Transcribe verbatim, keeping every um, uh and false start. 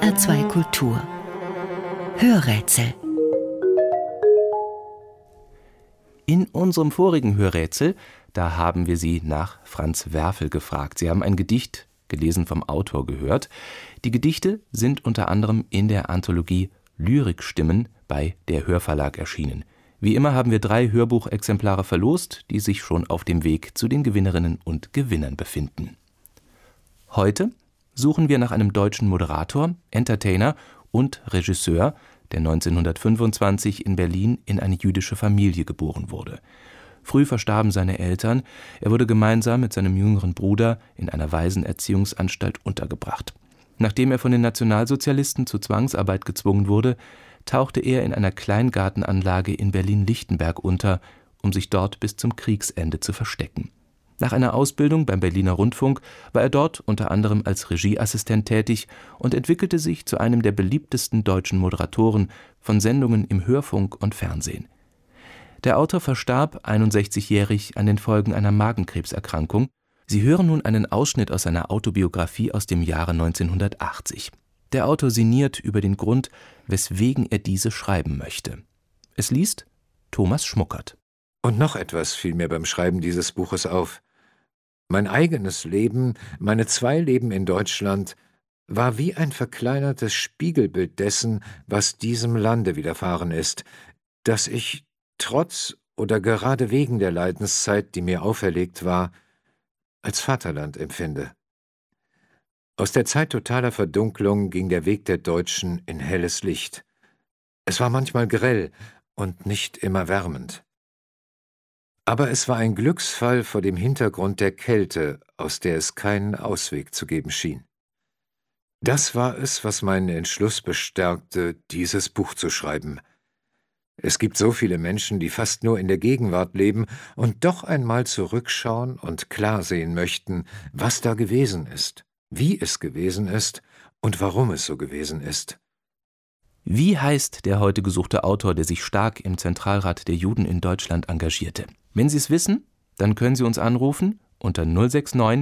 H R zwei Kultur Hörrätsel. In unserem vorigen Hörrätsel, da haben wir Sie nach Franz Werfel gefragt. Sie haben ein Gedicht, gelesen vom Autor, gehört. Die Gedichte sind unter anderem in der Anthologie Lyrikstimmen bei der Hörverlag erschienen. Wie immer haben wir drei Hörbuchexemplare verlost, die sich schon auf dem Weg zu den Gewinnerinnen und Gewinnern befinden. Heute suchen wir nach einem deutschen Moderator, Entertainer und Regisseur, der neunzehnhundertfünfundzwanzig in Berlin in eine jüdische Familie geboren wurde. Früh verstarben seine Eltern, er wurde gemeinsam mit seinem jüngeren Bruder in einer Waisenerziehungsanstalt untergebracht. Nachdem er von den Nationalsozialisten zur Zwangsarbeit gezwungen wurde, tauchte er in einer Kleingartenanlage in Berlin-Lichtenberg unter, um sich dort bis zum Kriegsende zu verstecken. Nach einer Ausbildung beim Berliner Rundfunk war er dort unter anderem als Regieassistent tätig und entwickelte sich zu einem der beliebtesten deutschen Moderatoren von Sendungen im Hörfunk und Fernsehen. Der Autor verstarb einundsechzigjährig an den Folgen einer Magenkrebserkrankung. Sie hören nun einen Ausschnitt aus seiner Autobiografie aus dem Jahre neunzehnhundertachtzig. Der Autor sinniert über den Grund, weswegen er diese schreiben möchte. Es liest Thomas Schmuckert. Und noch etwas fiel mir beim Schreiben dieses Buches auf. Mein eigenes Leben, meine zwei Leben in Deutschland, war wie ein verkleinertes Spiegelbild dessen, was diesem Lande widerfahren ist, das ich trotz oder gerade wegen der Leidenszeit, die mir auferlegt war, als Vaterland empfinde. Aus der Zeit totaler Verdunklung ging der Weg der Deutschen in helles Licht. Es war manchmal grell und nicht immer wärmend. Aber es war ein Glücksfall vor dem Hintergrund der Kälte, aus der es keinen Ausweg zu geben schien. Das war es, was meinen Entschluss bestärkte, dieses Buch zu schreiben. Es gibt so viele Menschen, die fast nur in der Gegenwart leben und doch einmal zurückschauen und klar sehen möchten, was da gewesen ist, wie es gewesen ist und warum es so gewesen ist. Wie heißt der heute gesuchte Autor, der sich stark im Zentralrat der Juden in Deutschland engagierte? Wenn Sie es wissen, dann können Sie uns anrufen unter null sechs neun